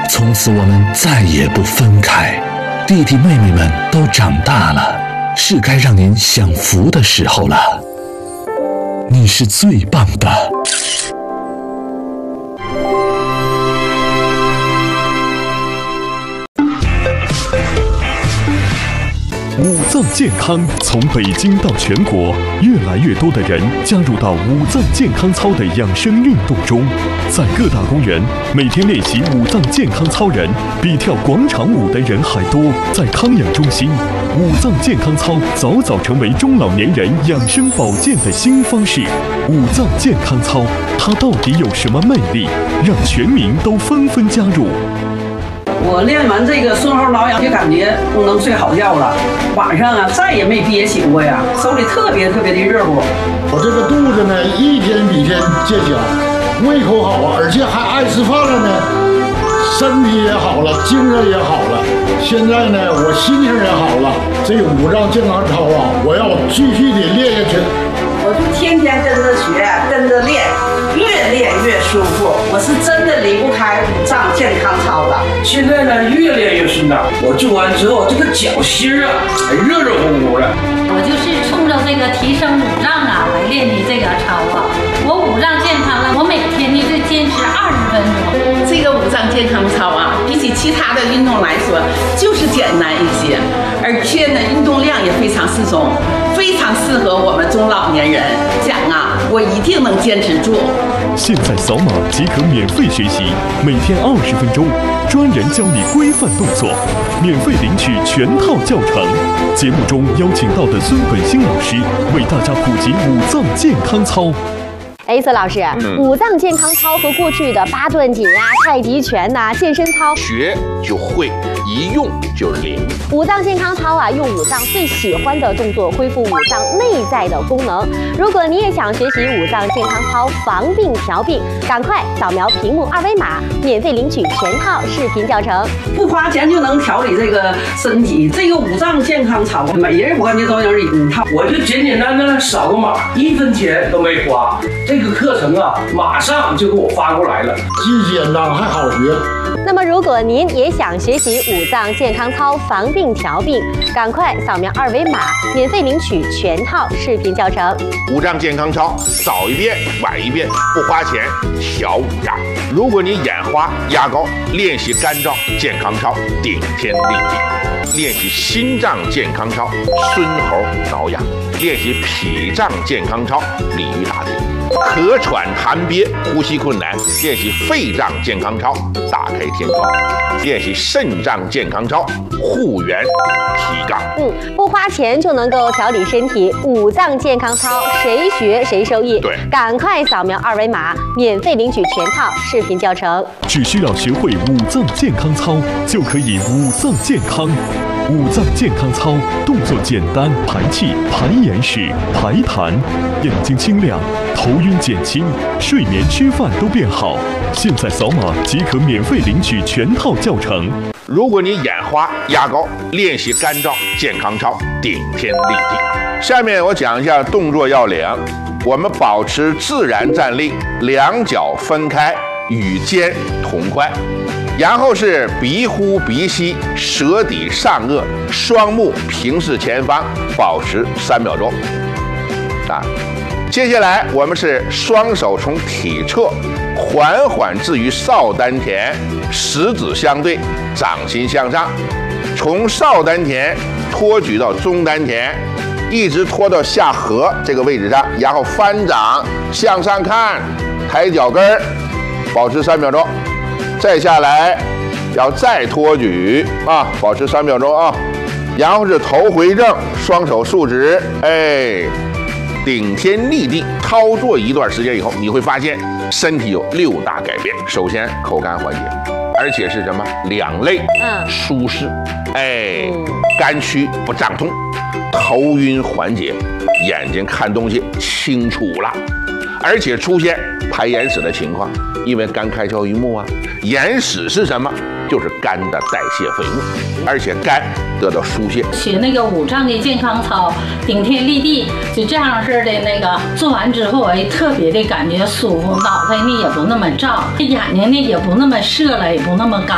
从此我们再也不分开。弟弟妹妹们都长大了，是该让您享福的时候了。你是最棒的。 五脏健康从北京到全国，越来越多的人加入到五脏健康操的养生运动中。在各大公园，每天练习五脏健康操人比跳广场舞的人还多。在康养中心，五脏健康操早早成为中老年人养生保健的新方式。五脏健康操，它到底有什么魅力，让全民都纷纷加入？ 我练完这个顺后挠痒，就感觉都能睡好觉了。晚上啊，再也没憋醒过呀，手里特别的热乎。 我这个肚子呢，一天比一天见小，胃口好啊，而且还爱吃饭了呢，身体也好了，精神也好了。现在呢，我心情也好了。这五脏健康操啊，我要继续的练下去。 我就天天跟着学，跟着练，越练越舒服。我是真的离不开五脏健康操的。 现在呢，越练越顺当。我做完之后，这个脚心啊，还热乎乎的。 我就是冲着这个提升五脏啊来练的这个操啊。我五脏健康了，我每天呢就坚持20分钟。 这个五脏健康操啊，比起其他的运动来说，就是简单一些，而且呢，运动量也非常适中。非常适合我们中老年人，讲啊，我一定能坚持住。 现在扫码即可免费学习，每天20分钟，专人教你规范动作，免费领取全套教程。节目中邀请到的孙本兴老师为大家普及五脏健康操。 孙老师，五脏健康操和过去的八段锦啊、太极拳呐、健身操， 学就会，一用就灵。 五脏健康操啊，用五脏最喜欢的动作恢复五脏内在的功能。如果你也想学习五脏健康操防病调病，赶快扫描屏幕2维码，免费领取全套视频教程， 不花钱就能调理这个身体。这个五脏健康操，每人我感觉都有一套。 我就简简单单扫个码，1分钱都没花。这个课程啊，马上就给我发过来了， 既简单还好学。 那么，如果您也想学习五脏健康操防病调病，赶快扫描2维码，免费领取全套视频教程。 五脏健康操，早一遍晚一遍，不花钱调五脏。如果你眼花压高，练习肝脏健康操，顶天立地；练习心脏健康操，孙猴挠痒；练习脾脏健康操，鲤鱼打挺。咳喘痰憋呼吸困难，练习肺脏健康操，打开天窗；练习肾脏健康操，护元提杠。 不花钱就能够调理身体，五脏健康操谁学谁受益。 对， 赶快扫描2维码，免费领取全套视频教程。 只需要学会五脏健康操，就可以五脏健康。五脏健康操动作简单，排气、排眼屎、排痰，眼睛清亮，头晕减轻，睡眠吃饭都变好。现在扫码即可免费领取全套教程。 如果你眼花压高，练习肝脏健康操，顶天立地。下面我讲一下动作要领。我们保持自然站立，两脚分开，与肩同宽。然后是鼻呼鼻吸，舌抵上颚，双目平视前方，保持3秒钟。接下来我们是双手从体侧缓缓置于少丹田，食指相对，掌心向上，从少丹田托举到中丹田，一直拖到下颌这个位置上，然后翻掌向上看，抬脚跟儿，保持3秒钟。再下来，要再托举保持3秒钟啊。然后是头回正，双手竖直，顶天立地。操作一段时间以后，你会发现身体有6大改变。首先，口干缓解，而且是什么？两肋舒适，肝区不胀痛，头晕缓解，眼睛看东西清楚了。而且出现排眼屎的情况，因为肝开窍于目啊。眼屎是什么？就是肝的代谢废物，而且肝得到疏泄。 学那个五脏的健康操，顶天立地，就这样式的那个做完之后，特别的感觉舒服，脑袋呢也不那么胀，眼睛呢也不那么涩了，也不那么干。